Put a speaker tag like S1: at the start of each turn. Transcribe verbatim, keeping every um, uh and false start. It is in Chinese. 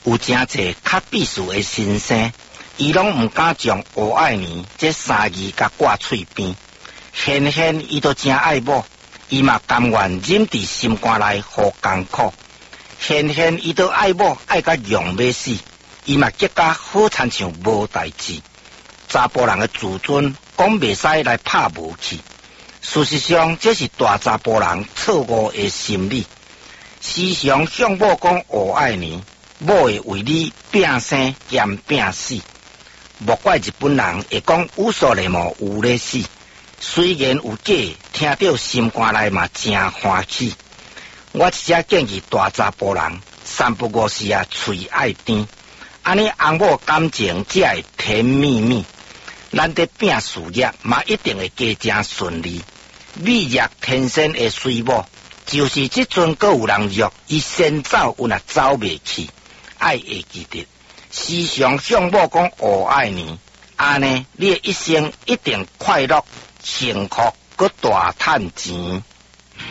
S1: 有真侪较必须的先生，伊拢毋敢将我爱你这三字甲挂喙边。显显伊都真爱某，伊嘛甘愿忍伫心肝内好艰苦。显显伊都爱某爱甲用要死，伊嘛结果好亲像无代志。查甫人的自尊讲袂使来拍无去，事实上这是大查甫人错误的心理。时常向某讲我爱你，某会为你拼生兼拼死。莫怪日本人会讲有所嘞无有咧死，虽然有假，听到心肝内嘛真欢喜。我只建议大查甫人三不五时啊嘴爱甜，安尼翁某感情才会甜蜜蜜。咱伫拼事业嘛一定会加正顺利。美若天生的水某，就是即阵阁有人约伊先走，有若走袂去，爱会记得时常向某讲我爱你，安尼你的一生一定快乐、幸福，阁大赚钱。